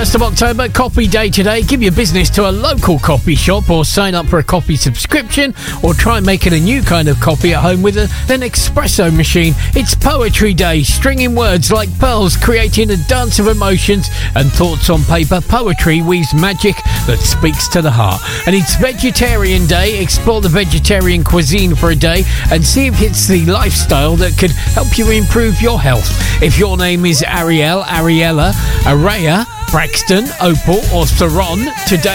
1st of October, Copy Day today. Give your business to a local copy shop or sign up for a copy subscription or try making a new kind of copy at home with an espresso machine. It's Poetry Day, stringing words like pearls, creating a dance of emotions and thoughts on paper. Poetry weaves magic that speaks to the heart. And it's Vegetarian Day. Explore the vegetarian cuisine for a day and see if it's the lifestyle that could help you improve your health. If your name is Ariel, Ariella, Araya, Braxton, Opal or Saron, today